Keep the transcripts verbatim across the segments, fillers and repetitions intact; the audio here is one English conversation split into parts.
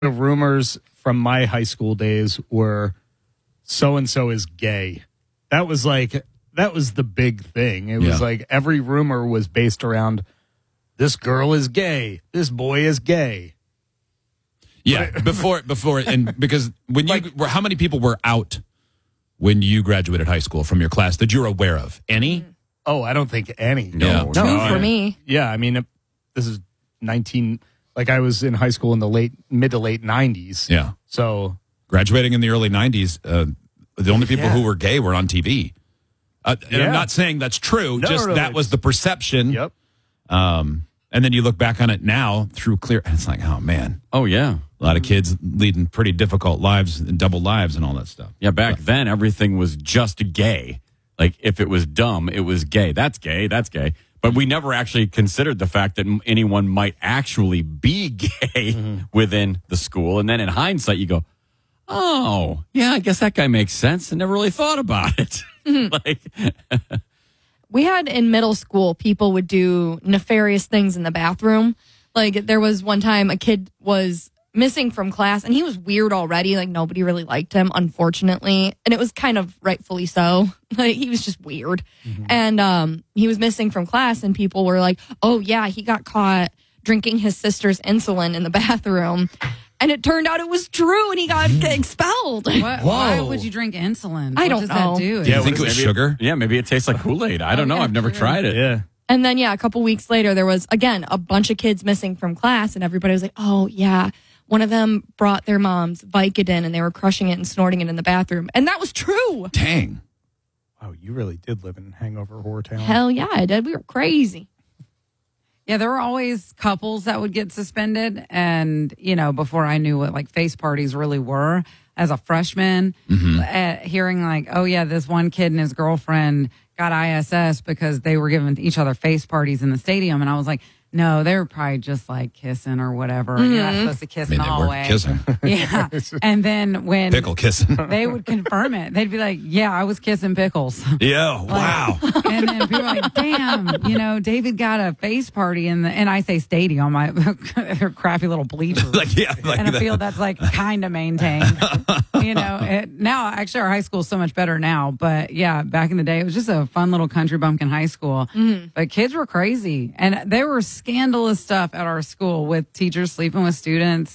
The rumors from my high school days were so-and-so is gay. That was like, that was the big thing. It was Yeah. like every rumor was based around this girl is gay, this boy is gay. Yeah, before, before, and because when you, Like- were how many people were out when you graduated high school from your class that you're aware of? Any? Oh, I don't think any. Yeah. No, Two no, for I- me. Yeah, I mean, this is nineteen, like I was in high school in the late, mid to late nineties. Yeah. So, Graduating in the early nineties, uh, the only people Yeah. who were gay were on T V. Uh, and Yeah. I'm not saying that's true, No, just no, no, that was it's- the perception. yep. Um, and then you look back on it now through clear, and it's like, oh man, Oh, yeah. a lot of kids leading pretty difficult lives and double lives and all that stuff. Yeah, back then, everything was just gay. Like, if it was dumb, it was gay. That's gay. That's gay. But we never actually considered the fact that m- anyone might actually be gay Mm-hmm. within the school. And then in hindsight, you go, oh, yeah, I guess that guy makes sense. I never really thought about it. like, We had in middle school, people would do nefarious things in the bathroom. Like there was one time a kid was missing from class and he was weird already. Like nobody really liked him, unfortunately. And it was kind of rightfully so. Like he was just weird. And um, he was missing from class and people were like, oh yeah, he got caught drinking his sister's insulin in the bathroom. And it turned out it was true and he got expelled. What, why would you drink insulin? I what don't does know. that do? Do you Yeah, think it what was is- sugar? yeah, maybe it tastes like Kool-Aid. I don't know. yeah, I've never sure. tried it. Yeah. And then, yeah, a couple weeks later, there was, again, a bunch of kids missing from class, and everybody was like, oh, yeah. One of them brought their mom's Vicodin, and they were crushing it and snorting it in the bathroom. And that was true. Dang. Oh, you really did live in Hangover Horror Town. Hell yeah, I did. We were crazy. Yeah, there were always couples that would get suspended. And, you know, before I knew what like face parties really were as a freshman, uh, hearing like, oh, yeah, this one kid and his girlfriend got I S S because they were giving each other face parties in the stadium. And I was like, no, they were probably just like kissing or whatever. You're not supposed to kiss I mean, in the they hallway. weren't kissing. Yeah. And then when Pickle kissing. they would confirm it, they'd be like, yeah, I was kissing pickles. Yeah, wow. And then people are like, damn, you know, David got a face party in the, and I say stadium, my their crappy little bleachers. like, yeah, like and a that. field that's like kind of maintained. you know, it, now actually our high school is so much better now. But yeah, back in the day, it was just a fun little country bumpkin high school. But kids were crazy. And there were scandalous stuff at our school with teachers sleeping with students.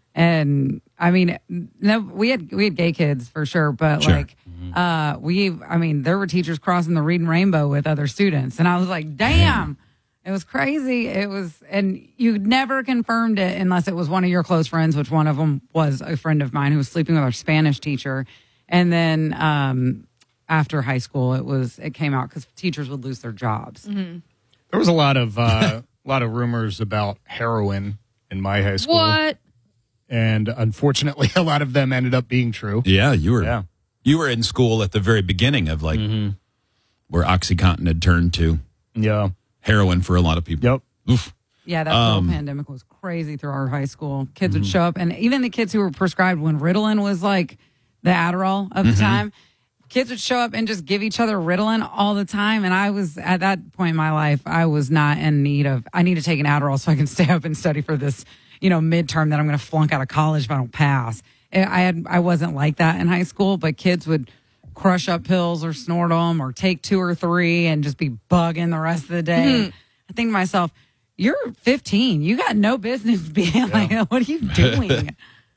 And I mean, no, we had we had gay kids for sure, but Sure. like, uh, we, I mean, there were teachers crossing the reading rainbow with other students, and I was like, damn, it was crazy. It was, and you never confirmed it unless it was one of your close friends, which one of them was a friend of mine who was sleeping with our Spanish teacher, and then um, after high school, it was it came out because teachers would lose their jobs. There was a lot of uh, a lot of rumors about heroin in my high school. What? And unfortunately, a lot of them ended up being true. Yeah, you were Yeah. you were in school at the very beginning of like where OxyContin had turned to Yeah. heroin for a lot of people. Yep. Oof. Yeah, that whole pandemic was crazy through our high school. Kids would show up, and even the kids who were prescribed when Ritalin was like the Adderall of the time, kids would show up and just give each other Ritalin all the time. And I was at that point in my life, I was not in need of. I need to take an Adderall so I can stay up and study for this, you know, midterm that I'm going to flunk out of college if I don't pass. I had I wasn't like that in high school, but kids would crush up pills or snort them or take two or three and just be bugging the rest of the day. I think to myself, you're fifteen. You got no business being like, what are you doing?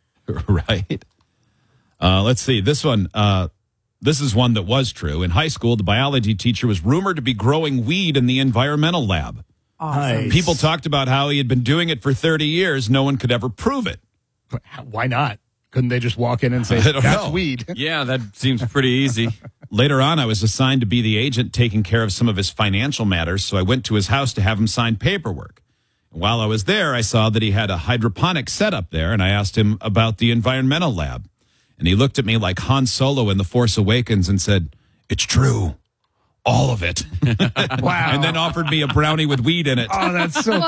Right. Uh, let's see. This one, uh, this is one that was true. In high school, the biology teacher was rumored to be growing weed in the environmental lab. Nice. People talked about how he had been doing it for thirty years. No one could ever prove it. Why not? Couldn't they just walk in and say, I don't that's know. weed? Yeah, that seems pretty easy. Later on, I was assigned to be the agent taking care of some of his financial matters, so I went to his house to have him sign paperwork. And while I was there, I saw that he had a hydroponic setup there, and I asked him about the environmental lab. And he looked at me like Han Solo in The Force Awakens and said, "It's true. All of it." Wow. And then offered me a brownie with weed in it. Oh, that's so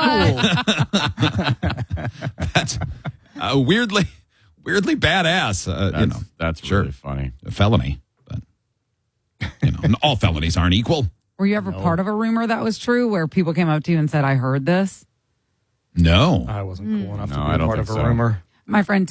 cool. That's uh, weirdly, weirdly badass. Uh, That's, you know, that's sure. really funny. a felony, but you know, and all felonies aren't equal. Were you ever part of a rumor that was true where people came up to you and said, I heard this? No. I wasn't cool enough No, to I be don't part of think a so. rumor. My friend